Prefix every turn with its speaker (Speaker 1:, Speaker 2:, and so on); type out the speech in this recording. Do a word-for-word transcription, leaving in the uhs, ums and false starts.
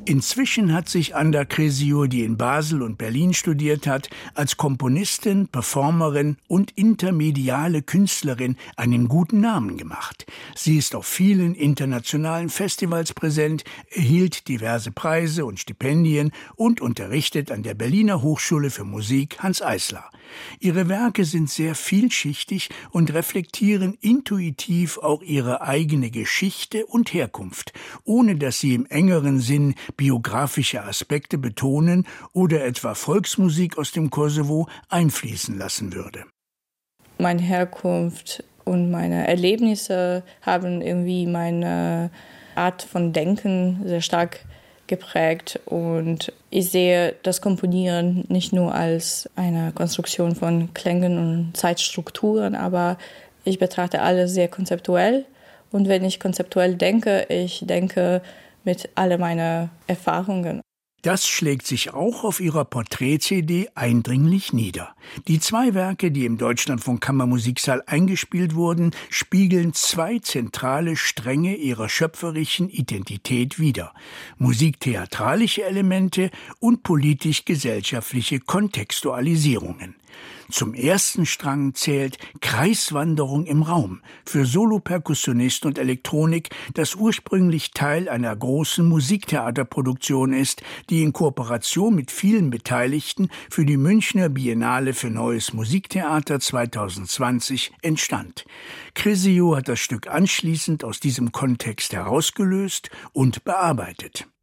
Speaker 1: Inzwischen hat sich Anda Cresio, die in Basel und Berlin studiert hat, als Komponistin, Performerin und intermediale Künstlerin einen guten Namen gemacht. Sie ist auf vielen internationalen Festivals präsent, erhielt diverse Preise und Stipendien und unterrichtet an der Berliner Hochschule für Musik Hanns Eisler. Ihre Werke sind sehr vielschichtig und reflektieren intuitiv auch ihre eigene Geschichte und Herkunft, ohne dass sie im engeren Sinn biografische Aspekte betonen oder etwa Volksmusik aus dem Kosovo einfließen lassen würde.
Speaker 2: Meine Herkunft und meine Erlebnisse haben irgendwie meine Art von Denken sehr stark geprägt, und ich sehe das Komponieren nicht nur als eine Konstruktion von Klängen und Zeitstrukturen, aber ich betrachte alles sehr konzeptuell, und wenn ich konzeptuell denke, ich denke mit all meinen Erfahrungen.
Speaker 1: Das schlägt sich auch auf ihrer Porträt-C D eindringlich nieder. Die zwei Werke, die im Deutschlandfunk Kammermusiksaal eingespielt wurden, spiegeln zwei zentrale Stränge ihrer schöpferischen Identität wider: musiktheatralische Elemente und politisch-gesellschaftliche Kontextualisierungen. Zum ersten Strang zählt Kreiswanderung im Raum für Soloperkussionist und Elektronik, das ursprünglich Teil einer großen Musiktheaterproduktion ist, die in Kooperation mit vielen Beteiligten für die Münchner Biennale für Neues Musiktheater zweitausendzwanzig entstand. Cresio hat das Stück anschließend aus diesem Kontext herausgelöst und bearbeitet.